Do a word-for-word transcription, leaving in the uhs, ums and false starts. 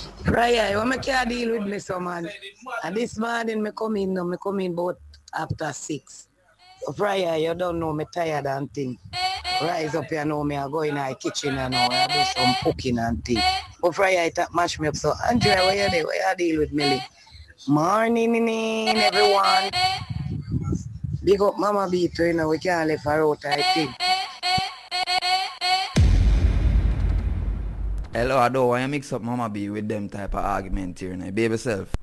Right, you make you deal with me, so man. And this morning, me come in, no, me come in about after six. So Friday, you don't know me tired and thing. Rise up here now, me I go in the kitchen and now I do some cooking and thing. But Friday, it mash me up. So Andrea, where you there? Where you deal with me? Morning, everyone. Big up Mama Beat, you know, we can't leave her out, I think. Hello, I don't want you mix up Mama B with them type of argument here, now. Baby self.